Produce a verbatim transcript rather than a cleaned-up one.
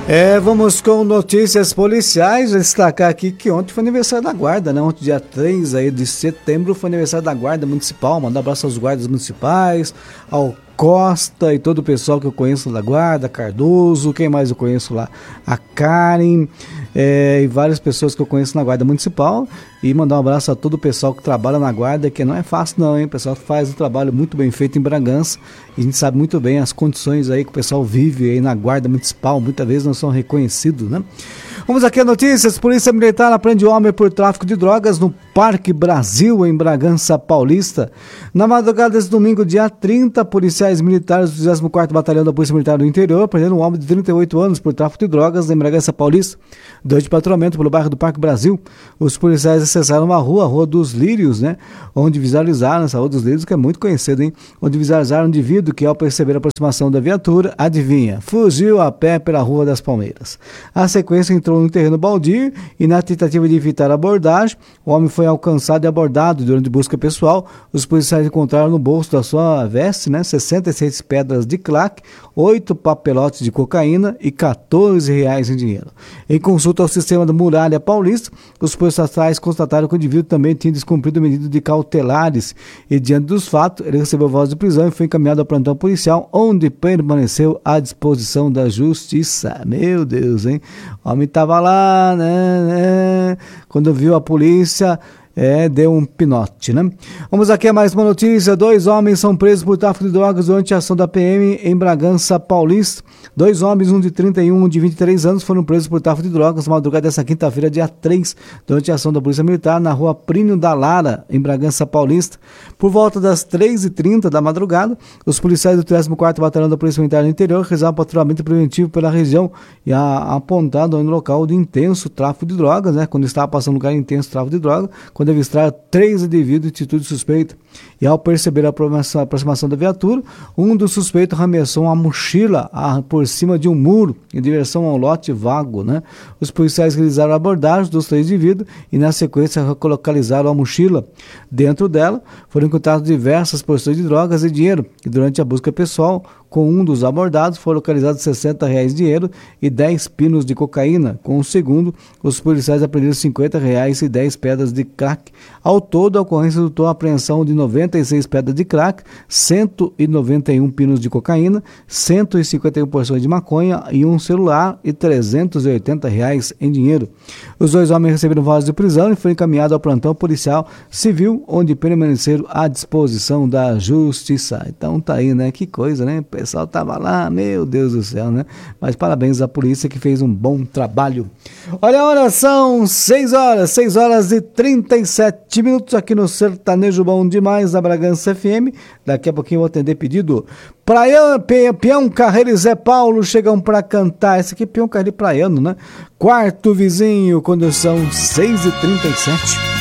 É, vamos com notícias policiais. Vou destacar aqui que ontem foi aniversário da Guarda, né? Ontem, dia três aí de setembro, foi aniversário da Guarda Municipal. Mandar um abraço aos guardas municipais, ao Costa e todo o pessoal que eu conheço da Guarda, Cardoso, quem mais eu conheço lá? A Karen, é, e várias pessoas que eu conheço na Guarda Municipal. E mandar um abraço a todo o pessoal que trabalha na Guarda, que não é fácil não, hein? O pessoal faz um trabalho muito bem feito em Bragança. E a gente sabe muito bem as condições aí que o pessoal vive aí na Guarda Municipal. Muitas vezes não são reconhecidos, né? Vamos aqui a notícias. Polícia Militar aprende homem por tráfico de drogas no Parque Brasil, em Bragança Paulista. Na madrugada desse domingo, dia trinta, policiais militares do vigésimo quarto Batalhão da Polícia Militar do Interior prenderam um homem de trinta e oito anos por tráfico de drogas em Bragança Paulista. Durante patrulhamento pelo bairro do Parque Brasil, os policiais acessaram uma rua, a Rua dos Lírios, né? Onde visualizaram, essa Rua dos Lírios que é muito conhecida, hein? Onde visualizaram um indivíduo que, ao perceber a aproximação da viatura, adivinha, fugiu a pé pela Rua das Palmeiras. A sequência entrou no terreno baldio e, na tentativa de evitar a abordagem, o homem foi alcançado e abordado. Durante busca pessoal, os policiais encontraram no bolso da sua veste, né, sessenta e seis pedras de crack, oito papelotes de cocaína e quatorze reais em dinheiro. Em consulta ao sistema da Muralha Paulista, os policiais constataram que o indivíduo também tinha descumprido medidas de cautelares e, diante dos fatos, ele recebeu voz de prisão e foi encaminhado ao plantão policial, onde permaneceu à disposição da justiça. Meu Deus, hein? O homem estava lá, né, né? Quando viu a polícia, é, deu um pinote, né? Vamos aqui a mais uma notícia. Dois homens são presos por tráfico de drogas durante a ação da P M em Bragança Paulista. Dois homens, um de trinta e um e um de vinte e três anos, foram presos por tráfico de drogas na madrugada desta quinta-feira, dia três, durante a ação da Polícia Militar na rua Plínio da Lara, em Bragança Paulista. Por volta das três e trinta da madrugada, os policiais do trigésimo quarto Batalhão da Polícia Militar do Interior realizaram patrulhamento preventivo pela região e a, apontado no local de intenso tráfico de drogas, né? Quando estava passando um lugar de intenso tráfico de drogas, quando avistaram três indivíduos de atitude suspeita. E ao perceber a aproximação, a aproximação da viatura, um dos suspeitos arremessou uma mochila a, por cima de um muro em direção ao lote vago, né? Os policiais realizaram a abordagem dos três indivíduos e, na sequência, localizaram a mochila. Dentro dela foram encontradas diversas porções de drogas e dinheiro. E durante a busca pessoal, com um dos abordados, foram localizados sessenta reais de dinheiro e dez pinos de cocaína. Com o segundo, os policiais apreenderam cinquenta reais e dez pedras de crack. Ao todo, a ocorrência resultou a apreensão de noventa e seis pedras de crack, cento e noventa e um pinos de cocaína, cento e cinquenta e um porções de maconha e um celular e trezentos e oitenta reais em dinheiro. Os dois homens receberam voz de prisão e foram encaminhados ao plantão policial civil, onde permaneceram à disposição da justiça. Então tá aí, né? Que coisa, né? O pessoal tava lá, meu Deus do céu, né? Mas parabéns à polícia que fez um bom trabalho. Olha a hora, são seis horas, seis horas e trinta e sete minutos aqui no Sertanejo Bom Demais da Bragança F M. Daqui a pouquinho eu vou atender pedido. Praiano, Peão Carreiro e Zé Paulo chegam para cantar. Esse aqui é Peão Carreiro e Praiano, né? Quarto Vizinho, quando são seis e trinta e sete.